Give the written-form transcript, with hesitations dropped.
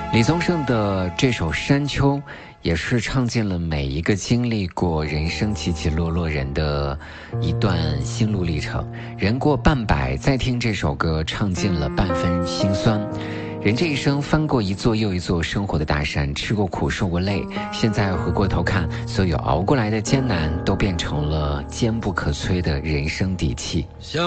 李宗盛的这首《山丘》也是唱尽了每一个经历过人生起起落落人的一段心路历程。人过半百，再听这首歌，唱尽了半分心酸。人这一生翻过一座又一座生活的大山，吃过苦受过累，现在回过头看，所有熬过来的艰难都变成了坚不可摧的人生底气。